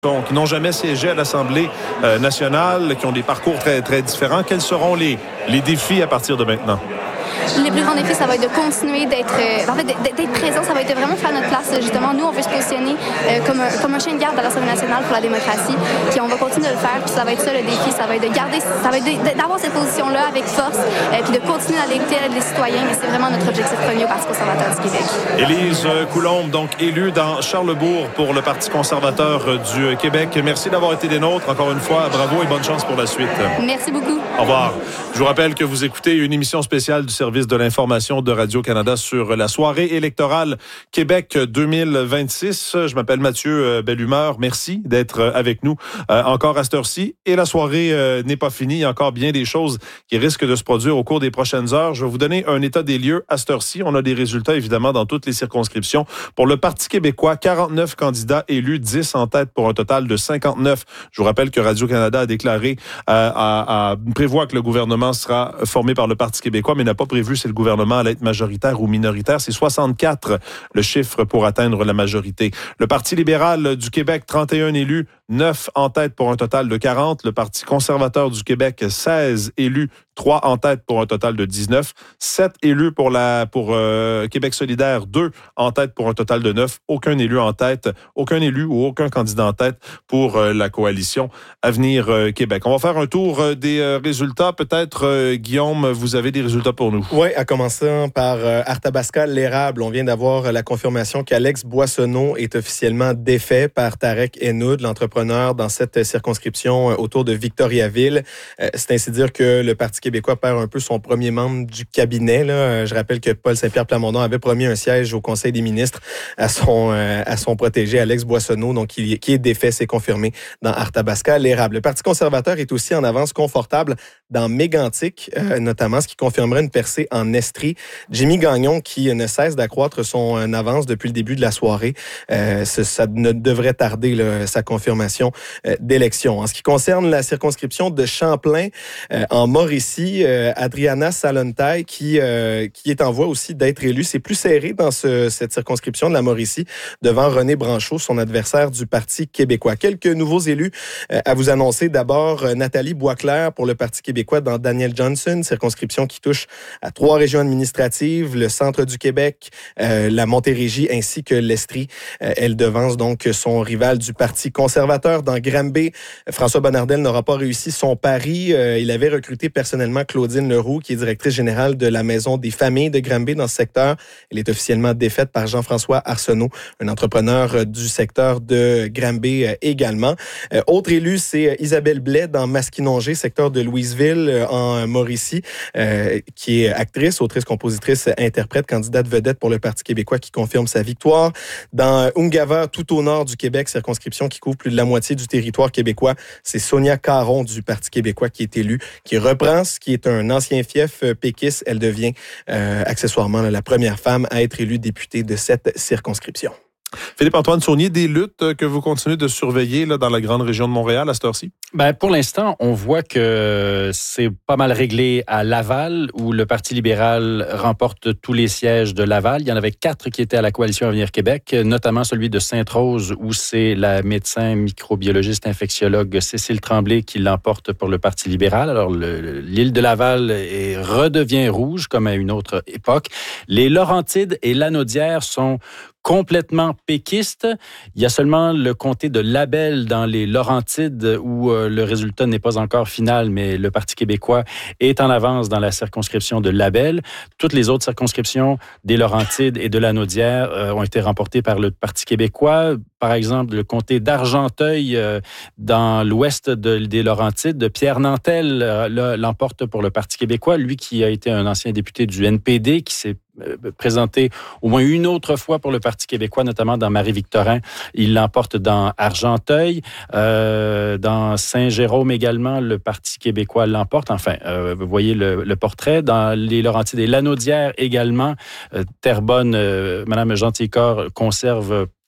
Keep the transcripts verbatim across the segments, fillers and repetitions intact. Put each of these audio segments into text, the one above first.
qui n'ont jamais siégé à l'Assemblée euh, nationale, qui ont des parcours très, très différents. Quels seront les, les défis à partir de maintenant? Les plus grands défis, ça va être de continuer d'être, euh, en fait, d'être présent. Ça va être vraiment faire notre place. Justement, nous, on veut se positionner euh, comme, un, comme un chien de garde à l'Assemblée nationale pour la démocratie. Puis on va continuer de le faire. Puis ça va être ça le défi. Ça va être de garder, ça va être de, d'avoir cette position-là avec force, euh, puis de continuer à l'écouter les citoyens. Mais c'est vraiment notre objectif premier au Parti conservateur du Québec. Élise Coulombe, donc élue dans Charlesbourg pour le Parti conservateur du Québec. Merci d'avoir été des nôtres. Encore une fois, bravo et bonne chance pour la suite. Merci beaucoup. Au revoir. Je vous rappelle que vous écoutez une émission spéciale du service de l'information de Radio-Canada sur la soirée électorale Québec deux mille vingt-six. Je m'appelle Mathieu Bellumeur. Merci d'être avec nous euh, encore à cette heure-ci. Et la soirée euh, n'est pas finie. Il y a encore bien des choses qui risquent de se produire au cours des prochaines heures. Je vais vous donner un état des lieux à cette heure-ci. On a des résultats, évidemment, dans toutes les circonscriptions. Pour le Parti québécois, quarante-neuf candidats élus, dix en tête pour un total de cinquante-neuf. Je vous rappelle que Radio-Canada a déclaré, euh, à, à, prévoit que le gouvernement sera formé par le Parti québécois, mais n'a pas prévu si le gouvernement allait être majoritaire ou minoritaire. C'est soixante-quatre le chiffre pour atteindre la majorité. Le Parti libéral du Québec, trente et un élus, neuf en tête pour un total de quarante. Le Parti conservateur du Québec, seize élus, trois en tête pour un total de dix-neuf. sept élus pour, la, pour euh, Québec solidaire, deux en tête pour un total de neuf. Aucun élu en tête, aucun élu ou aucun candidat en tête pour euh, la coalition Avenir euh, Québec. On va faire un tour euh, des euh, résultats. Peut-être, euh, Guillaume, vous avez des résultats pour nous. Oui, à commencer par euh, Arthabasca-L'Érable. On vient d'avoir la confirmation qu'Alex Boissonneau est officiellement défait par Tarek Hennoud, l'entrepreneur dans cette circonscription euh, autour de Victoriaville. Euh, c'est ainsi dire que le Parti québécois perd un peu son premier membre du cabinet. Là. Je rappelle que Paul Saint-Pierre Plamondon avait promis un siège au Conseil des ministres à son, euh, à son protégé Alex Boissonneau, donc qui, qui est défait, c'est confirmé dans Arthabasca-L'Érable. Le Parti conservateur est aussi en avance confortable dans Mégantic, euh, notamment, ce qui confirmerait une percée en Estrie. Jimmy Gagnon, qui ne cesse d'accroître son euh, avance depuis le début de la soirée, euh, ça, ça ne devrait tarder là, sa confirmation euh, d'élection. En ce qui concerne la circonscription de Champlain, euh, en Mauricie, euh, Adriana Salontaille, qui, euh, qui est en voie aussi d'être élue. C'est plus serré dans ce, cette circonscription de la Mauricie, devant René Branchot, son adversaire du Parti québécois. Quelques nouveaux élus euh, à vous annoncer. D'abord, euh, Nathalie Boisclair pour le Parti québécois dans Daniel Johnson, circonscription qui touche à trois régions administratives, le centre du Québec, euh, la Montérégie ainsi que l'Estrie. Euh, elle devance donc son rival du Parti conservateur dans Granby. François Bonnardel n'aura pas réussi son pari. Euh, il avait recruté personnellement Claudine Leroux, qui est directrice générale de la Maison des familles de Granby dans ce secteur. Elle est officiellement défaite par Jean-François Arsenault, un entrepreneur du secteur de Granby euh, également. Euh, autre élu, c'est Isabelle Blais dans Masquinongé, secteur de Louisville euh, en Mauricie, euh, qui est actrice, autrice, compositrice, interprète, candidate vedette pour le Parti québécois qui confirme sa victoire. Dans Ungava, tout au nord du Québec, circonscription qui couvre plus de la moitié du territoire québécois, c'est Sonia Caron du Parti québécois qui est élue, qui reprend ce qui est un ancien fief péquiste. Elle devient euh, accessoirement la première femme à être élue députée de cette circonscription. Philippe-Antoine Saunier, des luttes que vous continuez de surveiller là, dans la grande région de Montréal à cette heure-ci? Ben, pour l'instant, on voit que c'est pas mal réglé à Laval, où le Parti libéral remporte tous les sièges de Laval. Il y en avait quatre qui étaient à la Coalition Avenir Québec, notamment celui de Sainte-Rose, où c'est la médecin microbiologiste infectiologue Cécile Tremblay qui l'emporte pour le Parti libéral. Alors, le, l'île de Laval est, redevient rouge, comme à une autre époque. Les Laurentides et Lanaudière sont complètement péquiste. Il y a seulement le comté de Labelle dans les Laurentides où euh, le résultat n'est pas encore final, mais le Parti québécois est en avance dans la circonscription de Labelle. Toutes les autres circonscriptions des Laurentides et de Lanaudière euh, ont été remportées par le Parti québécois. Par exemple, le comté d'Argenteuil euh, dans l'ouest de, des Laurentides, de Pierre Nantel euh, l'emporte pour le Parti québécois. Lui qui a été un ancien député du N P D, qui s'est présenté au moins une autre fois pour le Parti québécois, notamment dans Marie-Victorin. Il l'emporte dans Argenteuil. Euh, dans Saint-Jérôme également, le Parti québécois l'emporte. Enfin, euh, vous voyez le, le portrait. Dans les Laurentides et Lanaudière également, euh, Terrebonne, euh, Mme Gentilcorps conserve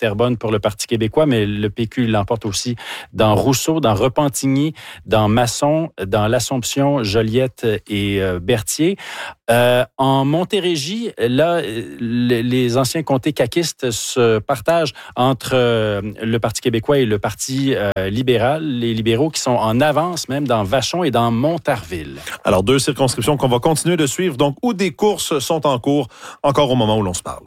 Terrebonne pour le Parti québécois, mais le P Q l'emporte aussi dans Rousseau, dans Repentigny, dans Masson, dans l'Assomption, Joliette et euh, Berthier. Euh, en Montérégie, là, les, les anciens comtés caquistes se partagent entre euh, le Parti québécois et le Parti euh, libéral, les libéraux qui sont en avance même dans Vachon et dans Montarville. Alors, deux circonscriptions qu'on va continuer de suivre, donc où des courses sont en cours, encore au moment où l'on se parle.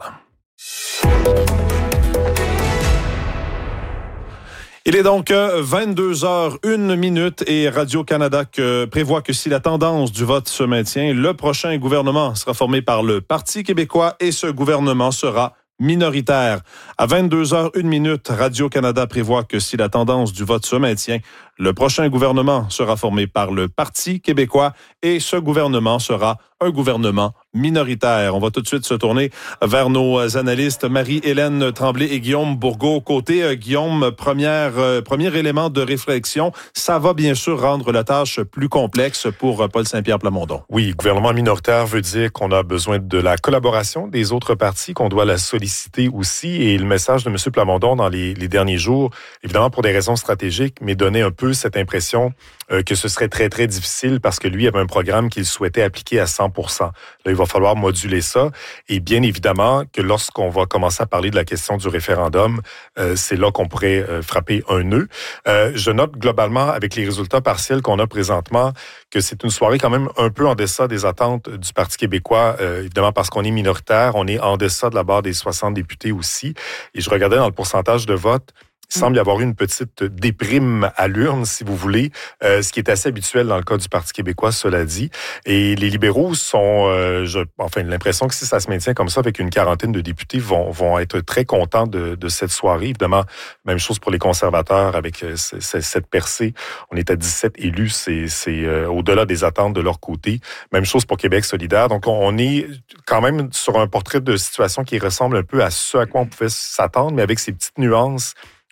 Il est donc vingt-deux heures une minute et Radio-Canada que prévoit que si la tendance du vote se maintient, le prochain gouvernement sera formé par le Parti québécois et ce gouvernement sera minoritaire. À vingt-deux heures une minute, Radio-Canada prévoit que si la tendance du vote se maintient, le prochain gouvernement sera formé par le Parti québécois et ce gouvernement sera un gouvernement minoritaire. On va tout de suite se tourner vers nos analystes Marie-Hélène Tremblay et Guillaume Bourgault. Côté euh, Guillaume, première, euh, premier élément de réflexion, ça va bien sûr rendre la tâche plus complexe pour euh, Paul Saint-Pierre Plamondon. Oui, gouvernement minoritaire veut dire qu'on a besoin de la collaboration des autres partis, qu'on doit la solliciter aussi. Et le message de M. Plamondon dans les, les derniers jours, évidemment pour des raisons stratégiques, mais donnait un peu cette impression euh, que ce serait très, très difficile parce que lui avait un programme qu'il souhaitait appliquer à cent pour cent. Là, il va falloir moduler ça. Et bien évidemment que lorsqu'on va commencer à parler de la question du référendum, euh, c'est là qu'on pourrait euh, frapper un nœud. Euh, je note globalement, avec les résultats partiels qu'on a présentement, que c'est une soirée quand même un peu en deçà des attentes du Parti québécois, euh, évidemment parce qu'on est minoritaire, on est en deçà de la barre des soixante députés aussi. Et je regardais dans le pourcentage de vote, il semble y avoir eu une petite déprime à l'urne, si vous voulez, euh, ce qui est assez habituel dans le cas du Parti québécois, cela dit. Et les libéraux sont, euh, je, enfin, l'impression que si ça se maintient comme ça, avec une quarantaine de députés, vont, vont être très contents de, de cette soirée. Évidemment, même chose pour les conservateurs avec euh, cette percée. On est à dix-sept élus, c'est, c'est euh, au-delà des attentes de leur côté. Même chose pour Québec solidaire. Donc, on est quand même sur un portrait de situation qui ressemble un peu à ce à quoi on pouvait s'attendre, mais avec ces petites nuances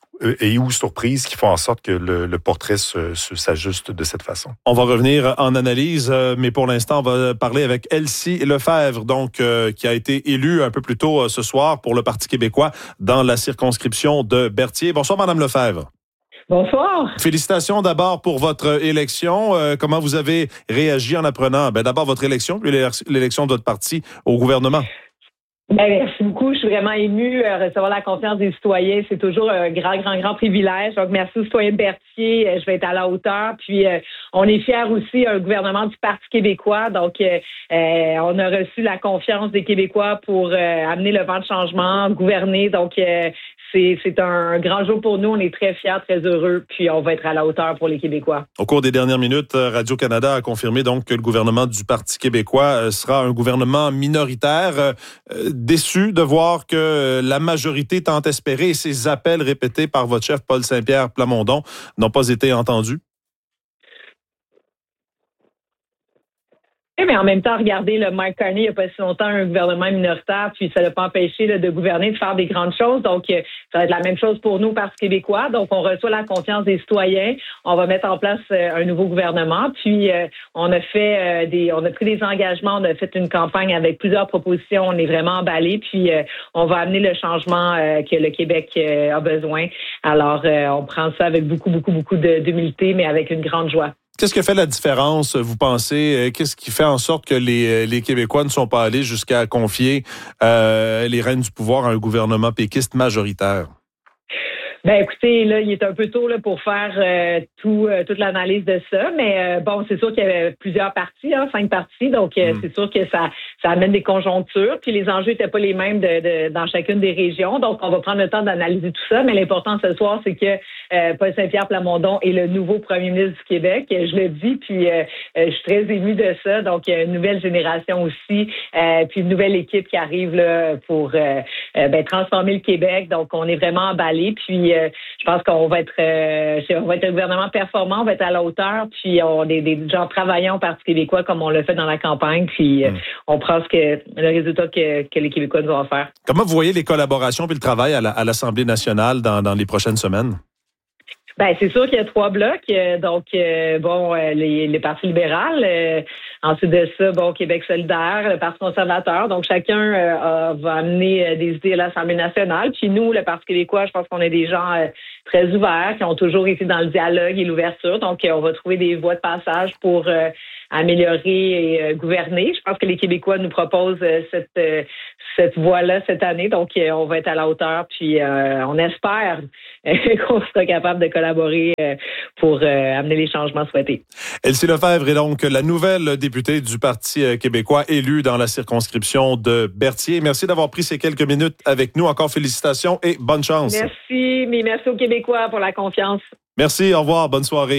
et ou surprises qui font en sorte que le, le portrait se, se, s'ajuste de cette façon. On va revenir en analyse, mais pour l'instant, on va parler avec Elsie Lefebvre, donc euh, qui a été élue un peu plus tôt euh, ce soir pour le Parti québécois dans la circonscription de Berthier. Bonsoir, Madame Lefebvre. Bonsoir. Félicitations d'abord pour votre élection. Euh, comment vous avez réagi en apprenant ben, d'abord votre élection, puis l'élection de votre parti au gouvernement? Ben, merci beaucoup. Je suis vraiment émue. Euh, recevoir la confiance des citoyens, c'est toujours un grand, grand, grand privilège. Donc, merci aux citoyens de Berthier. Euh, je vais être à la hauteur. Puis, euh, on est fiers aussi, un gouvernement du Parti québécois. Donc, euh, euh, on a reçu la confiance des Québécois pour euh, amener le vent de changement, gouverner. Donc, euh, c'est, c'est un grand jour pour nous. On est très fiers, très heureux. Puis, on va être à la hauteur pour les Québécois. Au cours des dernières minutes, Radio-Canada a confirmé donc que le gouvernement du Parti québécois sera un gouvernement minoritaire. Euh, Déçu de voir que la majorité tant espérée et ces appels répétés par votre chef Paul Saint-Pierre Plamondon n'ont pas été entendus? Mais en même temps, regardez, le Mike Carney, il n'y a pas si longtemps, un gouvernement minoritaire, puis ça ne l'a pas empêché là, de gouverner, de faire des grandes choses. Donc, euh, ça va être la même chose pour nous, Parti québécois. Donc, on reçoit la confiance des citoyens. On va mettre en place euh, un nouveau gouvernement. Puis, euh, on a fait euh, des, on a pris des engagements. On a fait une campagne avec plusieurs propositions. On est vraiment emballés. Puis, euh, on va amener le changement euh, que le Québec euh, a besoin. Alors, euh, on prend ça avec beaucoup, beaucoup, beaucoup de, d'humilité, mais avec une grande joie. Qu'est-ce qui fait la différence, vous pensez? Qu'est-ce qui fait en sorte que les, les Québécois ne sont pas allés jusqu'à confier euh, les rênes du pouvoir à un gouvernement péquiste majoritaire? Ben écoutez, là, il est un peu tôt là pour faire euh, tout euh, toute l'analyse de ça, mais euh, bon, c'est sûr qu'il y avait plusieurs partis, hein, cinq partis, donc euh, mm. c'est sûr que ça ça amène des conjonctures, puis les enjeux étaient pas les mêmes de, de dans chacune des régions, donc on va prendre le temps d'analyser tout ça, mais l'important ce soir, c'est que euh, Paul Saint-Pierre Plamondon est le nouveau premier ministre du Québec, je le dis, puis euh, je suis très émue de ça, donc il y a une nouvelle génération aussi, euh, puis une nouvelle équipe qui arrive là pour euh, ben, transformer le Québec, donc on est vraiment emballés, puis euh, je pense qu'on va être euh, on va être un gouvernement performant, on va être à la hauteur, puis on est des gens travaillants au Parti québécois comme on l'a fait dans la campagne, puis euh, mm. on prend ce que le résultat que, que les Québécois nous vont faire. Comment vous voyez les collaborations et le travail à, la, à l'Assemblée nationale dans, dans les prochaines semaines? Ben c'est sûr qu'il y a trois blocs. Euh, donc, euh, bon, euh, les, les partis libéraux. Euh, ensuite de ça, bon, Québec solidaire, le Parti conservateur. Donc, chacun euh, va amener euh, des idées à l'Assemblée nationale. Puis nous, le Parti québécois, je pense qu'on est des gens euh, très ouverts, qui ont toujours été dans le dialogue et l'ouverture. Donc, euh, on va trouver des voies de passage pour euh, améliorer et euh, gouverner. Je pense que les Québécois nous proposent euh, cette euh, cette voie-là cette année. Donc, euh, on va être à la hauteur. Puis, euh, on espère euh, qu'on sera capable de collaborer euh, pour euh, amener les changements souhaités. Elsie Lefebvre est donc la nouvelle députée du Parti québécois élue dans la circonscription de Berthier. Merci d'avoir pris ces quelques minutes avec nous. Encore félicitations et bonne chance. Merci, mais merci aux Québécois pour la confiance. Merci, au revoir, bonne soirée.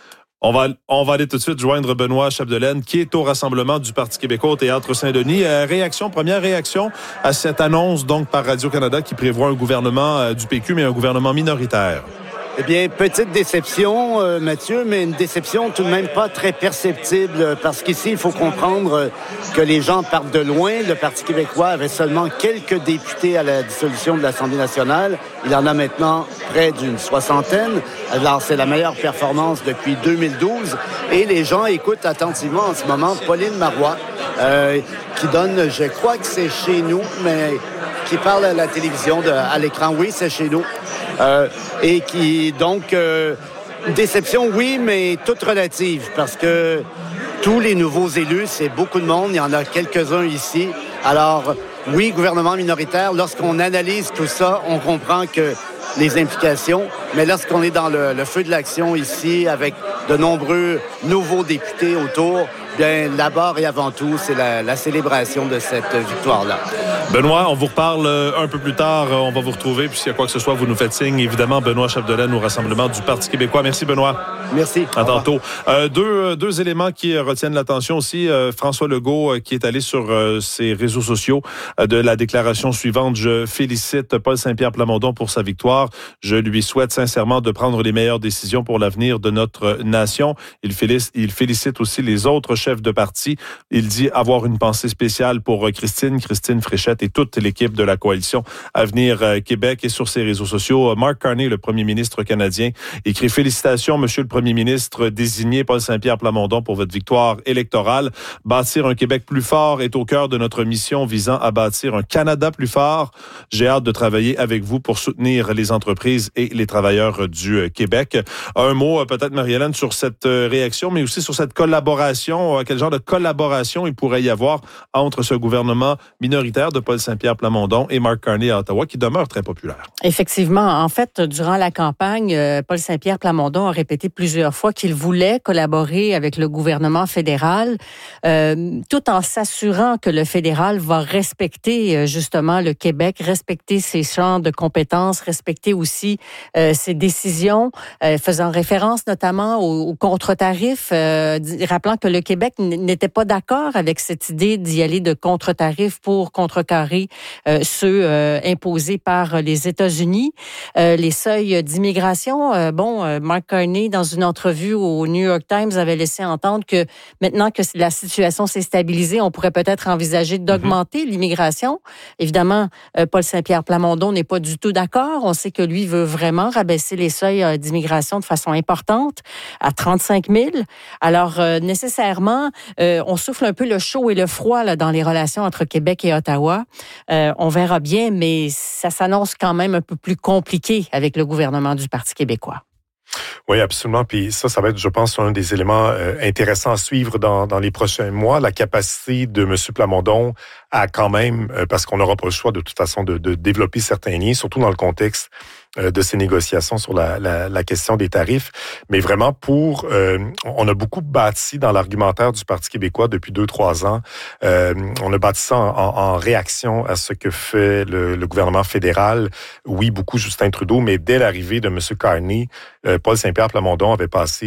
On va, on va aller tout de suite joindre Benoît Chapdelaine, qui est au rassemblement du Parti québécois au Théâtre Saint-Denis. Euh, réaction, première réaction à cette annonce donc par Radio-Canada qui prévoit un gouvernement euh, du P Q, mais un gouvernement minoritaire. Eh bien, petite déception, euh, Mathieu, mais une déception tout de même pas très perceptible, parce qu'ici, il faut comprendre que les gens partent de loin. Le Parti québécois avait seulement quelques députés à la dissolution de l'Assemblée nationale. Il en a maintenant près d'une soixantaine. Alors, c'est la meilleure performance depuis deux mille douze. Et les gens écoutent attentivement en ce moment Pauline Marois, euh, qui donne, je crois que c'est Chez nous, mais qui parle à la télévision, de, à l'écran. Oui, c'est Chez nous. Euh, et qui, donc, euh, déception, oui, mais toute relative, parce que tous les nouveaux élus, c'est beaucoup de monde, il y en a quelques-uns ici. Alors, oui, gouvernement minoritaire, lorsqu'on analyse tout ça, on comprend que les implications, mais lorsqu'on est dans le, le feu de l'action ici, avec de nombreux nouveaux députés autour, bien, d'abord et avant tout, c'est la, la célébration de cette victoire-là. Benoît, on vous reparle un peu plus tard. On va vous retrouver. Puis s'il y a quoi que ce soit, vous nous faites signe. Évidemment, Benoît Chapdelaine au rassemblement du Parti québécois. Merci, Benoît. Merci. À tantôt. Euh, deux, deux éléments qui retiennent l'attention aussi. Euh, François Legault, euh, qui est allé sur euh, ses réseaux sociaux euh, de la déclaration suivante. Je félicite Paul Saint-Pierre Plamondon pour sa victoire. Je lui souhaite sincèrement de prendre les meilleures décisions pour l'avenir de notre nation. Il félicite, il félicite aussi les autres chefs de parti. Il dit avoir une pensée spéciale pour Christine, Christine Fréchette et toute l'équipe de la coalition Avenir Québec. Et sur ses réseaux sociaux, Mark Carney, le premier ministre canadien, écrit « Félicitations, Monsieur le Premier ministre, désigné Paul Saint-Pierre Plamondon pour votre victoire électorale. Bâtir un Québec plus fort est au cœur de notre mission visant à bâtir un Canada plus fort. J'ai hâte de travailler avec vous pour soutenir les entreprises et les travailleurs du Québec. » Un mot peut-être, Marie-Hélène, sur cette réaction, mais aussi sur cette collaboration. Quel genre de collaboration il pourrait y avoir entre ce gouvernement minoritaire de Paul Saint-Pierre Plamondon et Mark Carney à Ottawa, qui demeure très populaire. Effectivement. En fait, durant la campagne, Paul Saint-Pierre Plamondon a répété plusieurs fois qu'il voulait collaborer avec le gouvernement fédéral, euh, tout en s'assurant que le fédéral va respecter justement le Québec, respecter ses champs de compétences, respecter aussi euh, ses décisions, euh, faisant référence notamment aux, aux contre-tarifs, euh, rappelant que le Québec n'était pas d'accord avec cette idée d'y aller de contre-tarifs pour contrecarrer euh, ceux euh, imposés par les États-Unis. Euh, les seuils d'immigration, euh, bon, euh, Mark Carney, dans une entrevue au New York Times, avait laissé entendre que maintenant que la situation s'est stabilisée, on pourrait peut-être envisager d'augmenter mm-hmm. l'immigration. Évidemment, euh, Paul Saint-Pierre Plamondon n'est pas du tout d'accord. On sait que lui veut vraiment rabaisser les seuils euh, d'immigration de façon importante à trente-cinq mille. Alors, euh, nécessairement, euh, on souffle un peu le chaud et le froid là, dans les relations entre Québec et Ottawa. Euh, on verra bien, mais ça s'annonce quand même un peu plus compliqué avec le gouvernement du Parti québécois. Oui, absolument. Puis ça, ça va être, je pense, un des éléments euh, intéressants à suivre dans, dans les prochains mois, la capacité de M. Plamondon à quand même, euh, parce qu'on n'aura pas le choix de toute façon de, de développer certains liens, surtout dans le contexte euh, de ces négociations sur la, la, la question des tarifs. Mais vraiment, pour, euh, on a beaucoup bâti dans l'argumentaire du Parti québécois depuis deux, trois ans. Euh, on a bâti ça en, en, en réaction à ce que fait le, le gouvernement fédéral. Oui, beaucoup Justin Trudeau, mais dès l'arrivée de M. Carney, euh, Paul Saint-Pierre Plamondon avait passé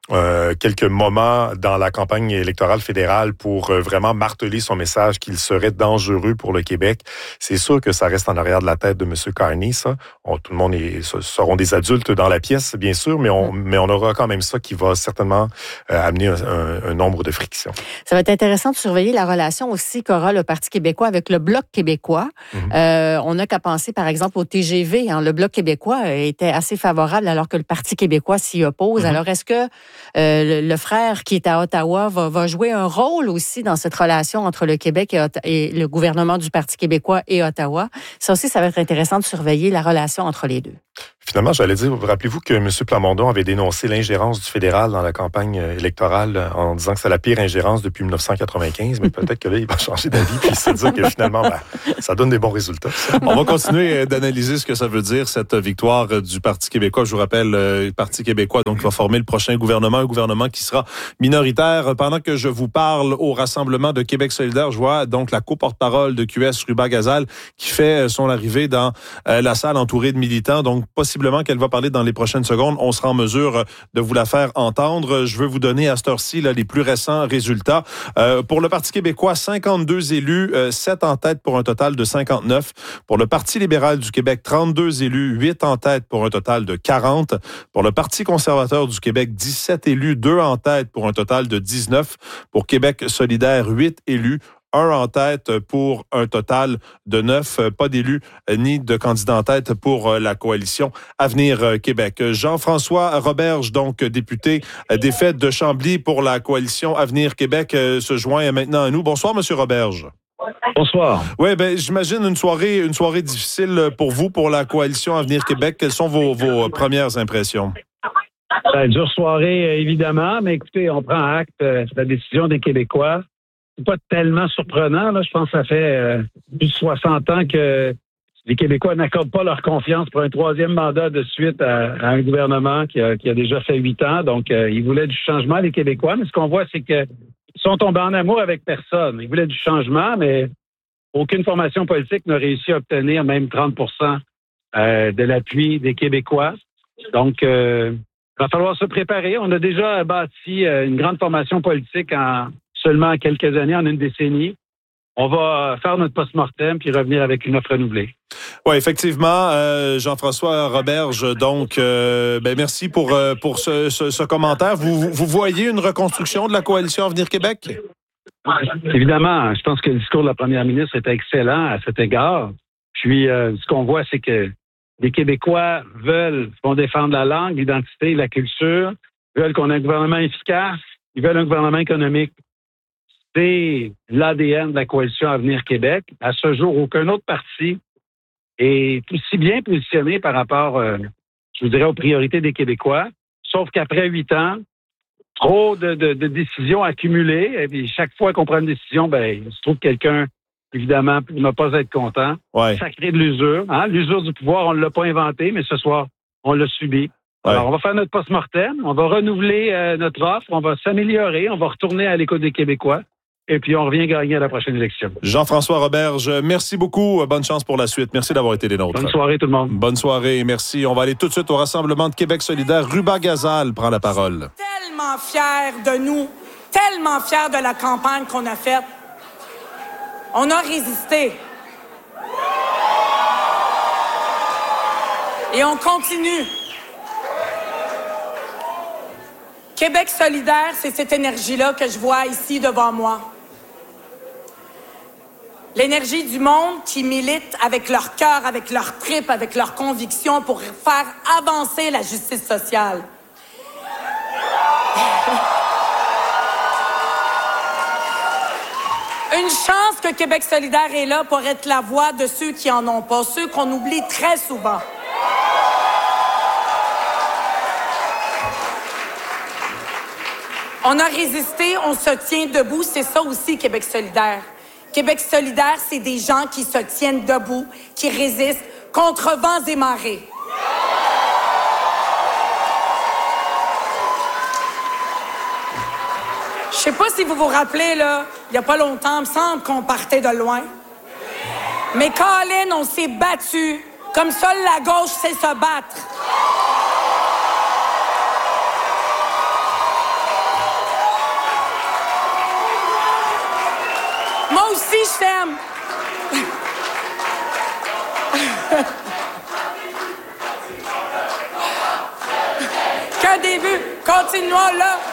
euh, quelques moments dans la campagne électorale fédérale pour euh, vraiment marteler son message qu'il serait dangereux pour le Québec. C'est sûr que ça reste en arrière de la tête de M. Carney, ça. On, tout le monde est, seront des adultes dans la pièce, bien sûr, mais on, mais on aura quand même ça qui va certainement euh, amener un, un, un nombre de frictions. Ça va être intéressant de surveiller la relation aussi qu'aura le Parti québécois avec le Bloc québécois. Mm-hmm. Euh, on n'a qu'à penser, par exemple, au T G V. Hein. Le Bloc québécois était assez favorable alors que le Parti québécois s'y oppose. Mm-hmm. Alors, est-ce que euh, le, le frère qui est à Ottawa va, va jouer un rôle aussi dans cette relation entre le Québec et, et le gouvernement du Parti québécois et Ottawa? Ça aussi, ça va être intéressant de surveiller la relation entre les deux. Finalement, j'allais dire, rappelez-vous que M. Plamondon avait dénoncé l'ingérence du fédéral dans la campagne électorale en disant que c'est la pire ingérence depuis dix-neuf cent quatre-vingt-quinze, mais peut-être que là, il va changer d'avis puis se dire que finalement, ben, ça donne des bons résultats. Ça. On va continuer d'analyser ce que ça veut dire, cette victoire du Parti québécois. Je vous rappelle, le Parti québécois donc va former le prochain gouvernement, un gouvernement qui sera minoritaire. Pendant que je vous parle au rassemblement de Québec solidaire, je vois donc la co-porte-parole de Q S, Ruba Gazal, qui fait son arrivée dans la salle entourée de militants, donc possiblement qu'elle va parler dans les prochaines secondes. On sera en mesure de vous la faire entendre. Je veux vous donner à cette heure-ci là, les plus récents résultats. Euh, pour le Parti québécois, cinquante-deux élus, euh, sept en tête pour un total de cinquante-neuf. Pour le Parti libéral du Québec, trente-deux élus, huit en tête pour un total de quarante. Pour le Parti conservateur du Québec, dix-sept élus, deux en tête pour un total de dix-neuf. Pour Québec solidaire, huit élus, un en tête pour un total de neuf. Pas d'élus ni de candidats en tête pour la coalition Avenir Québec. Jean-François Roberge, donc député des Fêtes de Chambly pour la coalition Avenir Québec, se joint maintenant à nous. Bonsoir, Monsieur Roberge. Bonsoir. Oui, ben j'imagine une soirée, une soirée difficile pour vous, pour la coalition Avenir Québec. Quelles sont vos, vos premières impressions? Ben, dure soirée, évidemment, mais écoutez, on prend acte de la décision des Québécois. C'est pas tellement surprenant, là. Je pense que ça fait euh, plus de soixante ans que les Québécois n'accordent pas leur confiance pour un troisième mandat de suite à, à un gouvernement qui a, qui a déjà fait huit ans. Donc, euh, ils voulaient du changement, les Québécois. Mais ce qu'on voit, c'est qu'ils sont tombés en amour avec personne. Ils voulaient du changement, mais aucune formation politique n'a réussi à obtenir même trente pour cent euh, de l'appui des Québécois. Donc, euh, il va falloir se préparer. On a déjà bâti euh, une grande formation politique en seulement quelques années, en une décennie. On va faire notre post-mortem puis revenir avec une offre renouvelée. Oui, effectivement, euh, Jean-François Roberge, donc, euh, ben merci pour, euh, pour ce, ce, ce commentaire. Vous, vous voyez une reconstruction de la coalition Avenir Québec? Évidemment, je pense que le discours de la première ministre est excellent à cet égard. Puis, euh, ce qu'on voit, c'est que les Québécois veulent, vont défendre la langue, l'identité, la culture, veulent qu'on ait un gouvernement efficace, ils veulent un gouvernement économique. C'est l'A D N de la coalition Avenir Québec. À ce jour, aucun autre parti est aussi bien positionné par rapport, euh, je vous dirais, aux priorités des Québécois. Sauf qu'après huit ans, trop de, de, de décisions accumulées. Et puis chaque fois qu'on prend une décision, ben, il se trouve quelqu'un, évidemment, pour ne pas être content. Ouais. Ça crée de l'usure. Hein? L'usure du pouvoir, on ne l'a pas inventé, mais ce soir, on l'a subi. Ouais. Alors, on va faire notre post-mortem, on va renouveler euh, notre offre, on va s'améliorer, on va retourner à l'écoute des Québécois. Et puis, on revient gagner à la prochaine élection. Jean-François Roberge, merci beaucoup. Bonne chance pour la suite. Merci d'avoir été des nôtres. Bonne soirée, tout le monde. Bonne soirée, merci. On va aller tout de suite au rassemblement de Québec solidaire. Ruba Gazal prend la parole. Tellement fiers de nous, tellement fiers de la campagne qu'on a faite. On a résisté. Et on continue. Québec solidaire, c'est cette énergie-là que je vois ici devant moi. L'énergie du monde qui milite avec leur cœur, avec leur tripes, avec leurs convictions pour faire avancer la justice sociale. Une chance que Québec solidaire est là pour être la voix de ceux qui en ont pas, ceux qu'on oublie très souvent. On a résisté, on se tient debout, c'est ça aussi Québec solidaire. Québec solidaire, c'est des gens qui se tiennent debout, qui résistent contre vents et marées. Je sais pas si vous vous rappelez, là, il n'y a pas longtemps, il me semble qu'on partait de loin. Mais Colin, on s'est battu comme seule la gauche sait se battre. des vues. Continuons là.